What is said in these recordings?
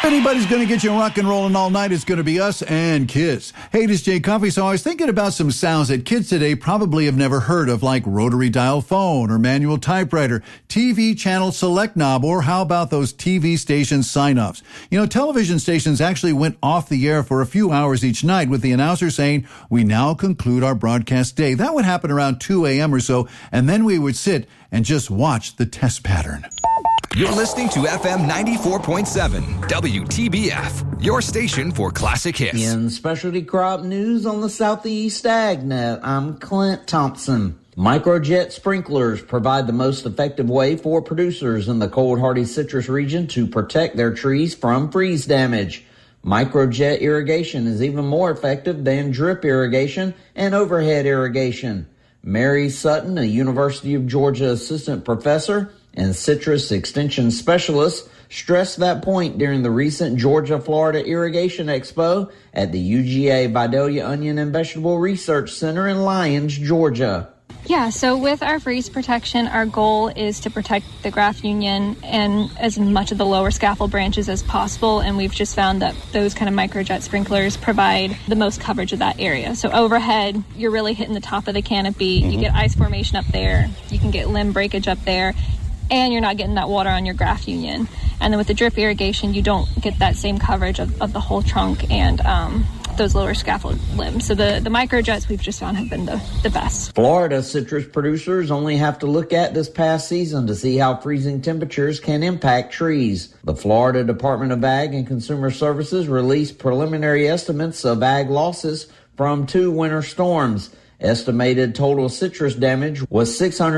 If anybody's going to get you rock and rolling all night, it's going to be us and Kiss. Hey, this is Jay Coffey. So I was thinking about some sounds that kids today probably have never heard of, like rotary dial phone or manual typewriter, TV channel select knob, or how about those TV station sign-offs? You know, television stations actually went off the air for a few hours each night with the announcer saying, "We now conclude our broadcast day." That would happen around 2 a.m. or so, and then we would sit and just watch the test pattern. You're listening to FM 94.7 WTBF, your station for classic hits. In specialty crop news on the Southeast AgNet, I'm Clint Thompson. Microjet sprinklers provide the most effective way for producers in the cold hardy citrus region to protect their trees from freeze damage. Microjet irrigation is even more effective than drip irrigation and overhead irrigation. Mary Sutton, a University of Georgia assistant professor and citrus extension specialist, stressed that point during the recent Georgia-Florida Irrigation Expo at the UGA Vidalia Onion and Vegetable Research Center in Lyons, Georgia. Yeah, so with our freeze protection, our goal is to protect the graft union and as much of the lower scaffold branches as possible, and we've just found that those kind of microjet sprinklers provide the most coverage of that area. So overhead, you're really hitting the top of the canopy. You get ice formation up there, you can get limb breakage up there, and you're not getting that water on your graft union. And then with the drip irrigation, you don't get that same coverage of the whole trunk and those lower scaffold limbs. So the microjets we've just found have been the best. Florida citrus producers only have to look at this past season to see how freezing temperatures can impact trees. The Florida Department of Ag and Consumer Services released preliminary estimates of ag losses from 2 winter storms. Estimated total citrus damage was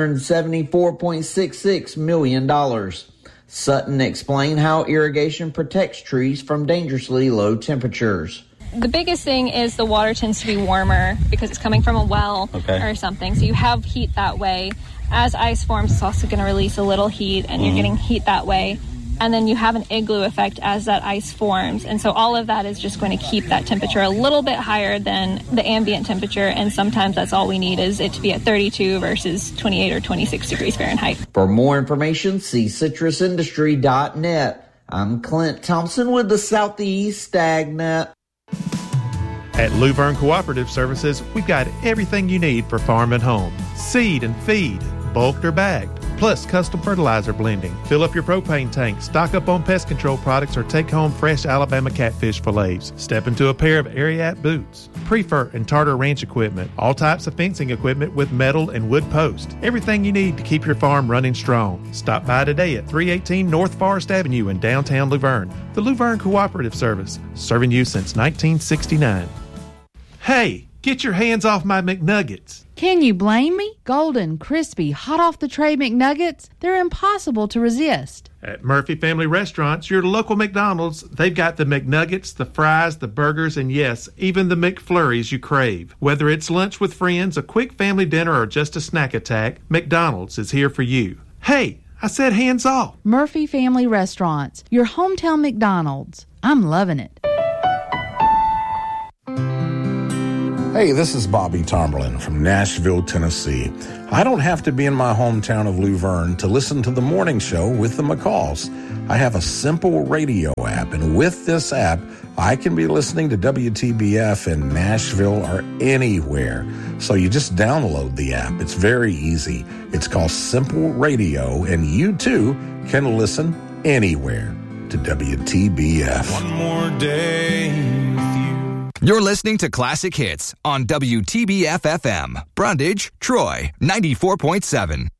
$674.66 million. Sutton explained how irrigation protects trees from dangerously low temperatures. The biggest thing is the water tends to be warmer because it's coming from a well or something. So you have heat that way. As ice forms, it's also going to release a little heat, and you're getting heat that way. And then you have an igloo effect as that ice forms. And so all of that is just going to keep that temperature a little bit higher than the ambient temperature. And sometimes that's all we need is it to be at 32 versus 28 or 26 degrees Fahrenheit. For more information, see citrusindustry.net. I'm Clint Thompson with the Southeast AgNet. At Luverne Cooperative Services, we've got everything you need for farm and home. Seed and feed, bulked or bagged, plus custom fertilizer blending. Fill up your propane tank, stock up on pest control products, or take home fresh Alabama catfish fillets. Step into a pair of Ariat boots, Prefer and Tartar Ranch equipment, all types of fencing equipment with metal and wood posts. Everything you need to keep your farm running strong. Stop by today at 318 North Forest Avenue in downtown Luverne. The Luverne Cooperative Service, serving you since 1969. Hey, get your hands off my McNuggets. Can you blame me? Golden, crispy, hot off the tray McNuggets, they're impossible to resist. At Murphy Family Restaurants, your local McDonald's, they've got the McNuggets, the fries, the burgers, and yes, even the McFlurries you crave. Whether it's lunch with friends, a quick family dinner, or just a snack attack, McDonald's is here for you. Hey, I said hands off. Murphy Family Restaurants, your hometown McDonald's. I'm loving it. Hey, this is Bobby Tomberlin from Nashville, Tennessee. I don't have to be in my hometown of Luverne to listen to the morning show with the McCalls. I have a simple radio app, and with this app, I can be listening to WTBF in Nashville or anywhere. So you just download the app. It's very easy. It's called Simple Radio, and you too can listen anywhere to WTBF. One more day with you. You're listening to Classic Hits on WTBF-FM, Brundage, Troy, 94.7.